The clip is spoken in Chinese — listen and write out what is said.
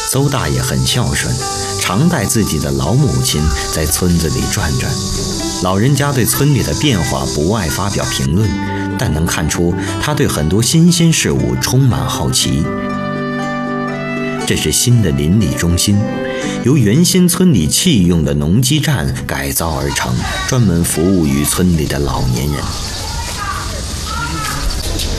邹大爷很孝顺，常带自己的老母亲在村子里转转。老人家对村里的变化不爱发表评论，但能看出他对很多新鲜事物充满好奇。这是新的邻里中心，由原先村里弃用的农机站改造而成，专门服务于村里的老年人。